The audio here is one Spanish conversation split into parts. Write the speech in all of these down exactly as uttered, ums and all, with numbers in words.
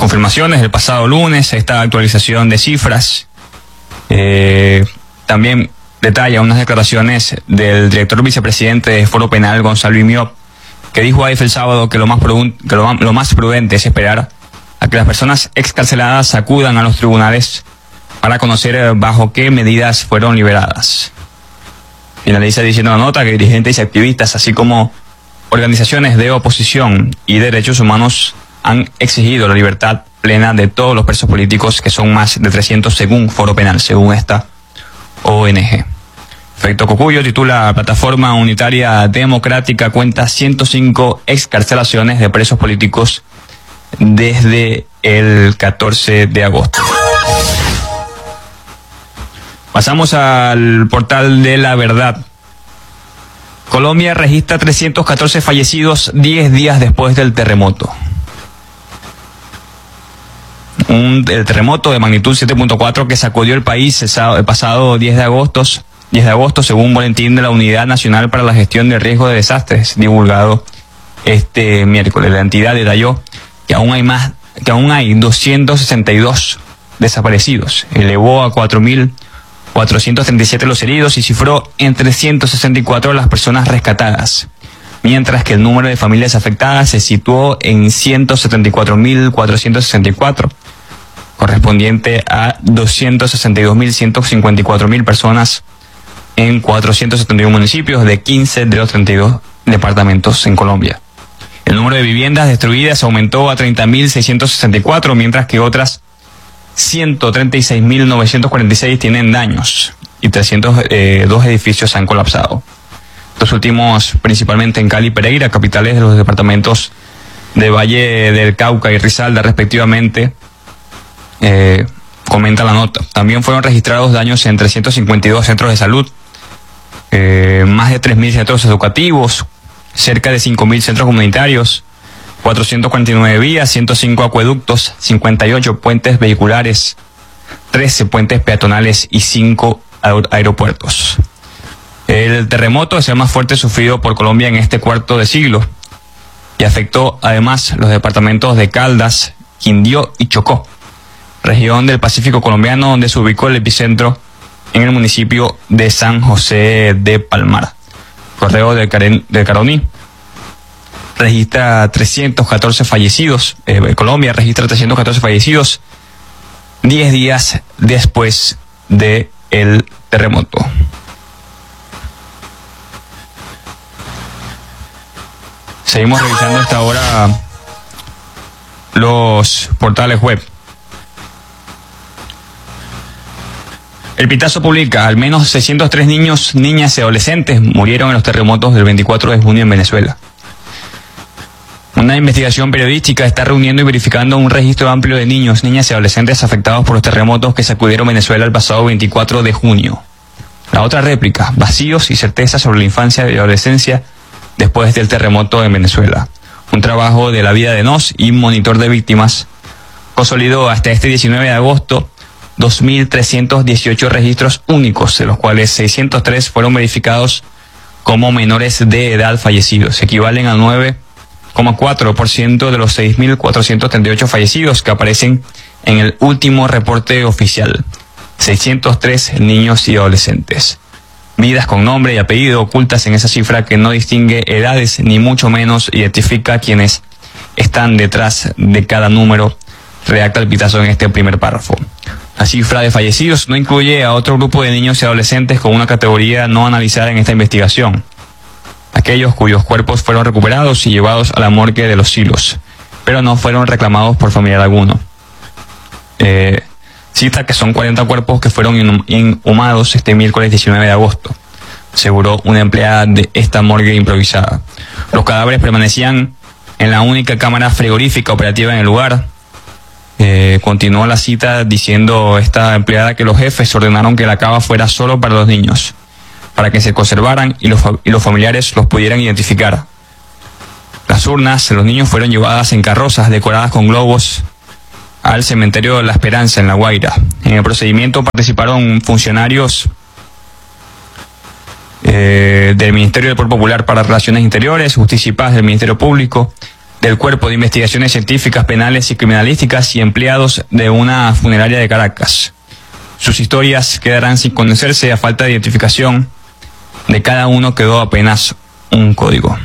confirmaciones del pasado lunes, esta actualización de cifras. Eh, también detalla unas declaraciones del director vicepresidente de Foro Penal, Gonzalo Imiop, que dijo a el sábado que, lo más, que lo, lo más prudente es esperar a que las personas excarceladas acudan a los tribunales para conocer bajo qué medidas fueron liberadas. Finaliza diciendo la nota que dirigentes y activistas, así como organizaciones de oposición y derechos humanos, han exigido la libertad plena de todos los presos políticos, que son más de trescientos según Foro Penal, según esta O N G. Efecto Cocuyo titula: Plataforma Unitaria Democrática cuenta ciento cinco excarcelaciones de presos políticos desde el catorce de agosto. Pasamos al portal de La Verdad. Colombia registra trescientos catorce fallecidos diez días después del terremoto. Un, el terremoto de magnitud siete punto cuatro que sacudió el país el, sábado, el pasado diez de agosto, diez de agosto, según un boletín de la Unidad Nacional para la Gestión de Riesgo de Desastres, divulgado este miércoles. La entidad detalló que aún hay más, que aún hay doscientos sesenta y dos desaparecidos. Elevó a cuatro mil cuatrocientos treinta y siete los heridos y cifró en trescientos sesenta y cuatro las personas rescatadas, mientras que el número de familias afectadas se situó en ciento setenta y cuatro mil cuatrocientos sesenta y cuatro, correspondiente a doscientos sesenta y dos mil ciento cincuenta y cuatro mil personas en cuatrocientos setenta y uno municipios de quince de los treinta y dos departamentos en Colombia. El número de viviendas destruidas aumentó a treinta mil seiscientos sesenta y cuatro, mientras que otras ciento treinta y seis mil novecientos cuarenta y seis tienen daños y trescientos dos edificios han colapsado. Los últimos principalmente en Cali y Pereira, capitales de los departamentos de Valle del Cauca y Risaralda respectivamente, eh, comenta la nota. También fueron registrados daños en trescientos cincuenta y dos centros de salud, eh, más de tres mil centros educativos, cerca de cinco mil centros comunitarios, cuatrocientas cuarenta y nueve vías, ciento cinco acueductos, cincuenta y ocho puentes vehiculares, trece puentes peatonales y cinco aeropuertos. El terremoto es el más fuerte sufrido por Colombia en este cuarto de siglo y afectó además los departamentos de Caldas, Quindío y Chocó, región del Pacífico colombiano, donde se ubicó el epicentro en el municipio de San José de Palmar. Correo de, Caren, de Caroní registra trescientos catorce fallecidos. Eh, Colombia registra trescientos catorce fallecidos diez días después del terremoto. Seguimos revisando hasta ahora los portales web. El Pitazo publica: al menos seiscientos tres niños, niñas y adolescentes murieron en los terremotos del veinticuatro de junio en Venezuela. Una investigación periodística está reuniendo y verificando un registro amplio de niños, niñas y adolescentes afectados por los terremotos que sacudieron Venezuela el pasado veinticuatro de junio. La otra réplica: vacíos y certezas sobre la infancia y adolescencia después del terremoto en Venezuela. Un trabajo de La Vida de Nos y Monitor de Víctimas consolidó hasta este diecinueve de agosto dos mil trescientos dieciocho registros únicos, de los cuales seiscientos tres fueron verificados como menores de edad fallecidos. Equivalen al nueve coma cuatro por ciento de los seis mil cuatrocientos treinta y ocho fallecidos que aparecen en el último reporte oficial. seiscientos tres niños y adolescentes. Vidas con nombre y apellido ocultas en esa cifra que no distingue edades ni mucho menos identifica a quienes están detrás de cada número, redacta el Pitazo en este primer párrafo. La cifra de fallecidos no incluye a otro grupo de niños y adolescentes con una categoría no analizada en esta investigación: aquellos cuyos cuerpos fueron recuperados y llevados a la morgue de los silos, pero no fueron reclamados por familiar alguno. Eh, cita que son cuarenta cuerpos que fueron inhumados este miércoles diecinueve de agosto, aseguró una empleada de esta morgue improvisada. Los cadáveres permanecían en la única cámara frigorífica operativa en el lugar. Eh, continuó la cita diciendo esta empleada que los jefes ordenaron que la cava fuera solo para los niños, para que se conservaran y los, y los familiares los pudieran identificar. Las urnas de los niños fueron llevadas en carrozas decoradas con globos al cementerio de La Esperanza en La Guaira. En el procedimiento participaron funcionarios eh, del Ministerio del Poder Popular para Relaciones Interiores, Justicia y Paz del Ministerio Público, del Cuerpo de Investigaciones Científicas, Penales y Criminalísticas y empleados de una funeraria de Caracas. Sus historias quedarán sin conocerse a falta de identificación. De cada uno quedó apenas un código.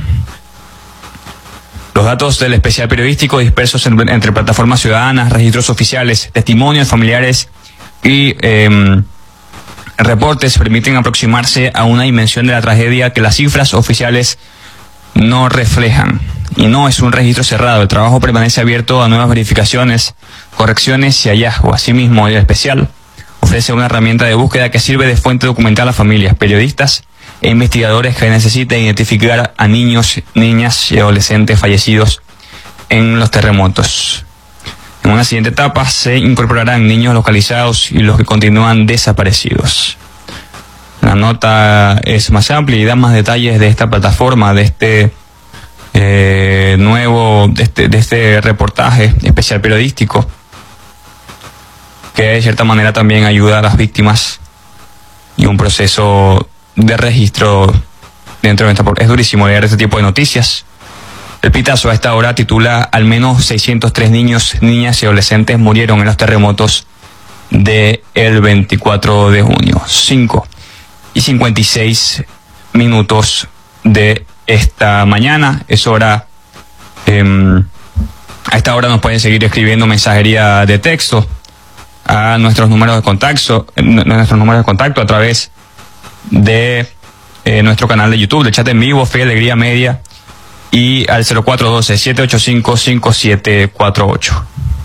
Los datos del especial periodístico dispersos en, entre plataformas ciudadanas, registros oficiales, testimonios familiares y eh, reportes permiten aproximarse a una dimensión de la tragedia que las cifras oficiales no reflejan. Y no es un registro cerrado. El trabajo permanece abierto a nuevas verificaciones, correcciones y hallazgos. Asimismo, el especial ofrece una herramienta de búsqueda que sirve de fuente documental a familias, periodistas e investigadores que necesiten identificar a niños, niñas y adolescentes fallecidos en los terremotos. En una siguiente etapa se incorporarán niños localizados y los que continúan desaparecidos. La nota es más amplia y da más detalles de esta plataforma, de este eh, nuevo, de este, de este reportaje especial periodístico, que de cierta manera también ayuda a las víctimas y un proceso de registro dentro de esta. Es durísimo leer este tipo de noticias. El pitazo a esta hora titula: al menos seiscientos tres niños, niñas y adolescentes murieron en los terremotos del veinticuatro de junio. cinco y cincuenta y seis minutos de esta mañana. Es hora, eh, a esta hora nos pueden seguir escribiendo mensajería de texto a nuestros números de contacto, nuestros números de contacto a través de eh, nuestro canal de YouTube, de chat en vivo, Fe y Alegría Media, y al cero cuatro uno dos, siete ocho cinco, cinco siete cuatro ocho.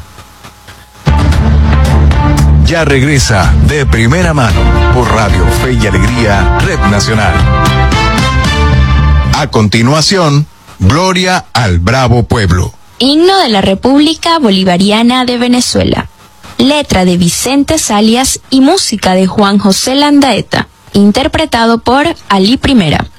Ya regresa De Primera Mano por Radio Fe y Alegría, Red Nacional. A continuación, Gloria al Bravo Pueblo. Himno de la República Bolivariana de Venezuela. Letra de Vicente Salias y música de Juan José Landaeta. Interpretado por Ali Primera.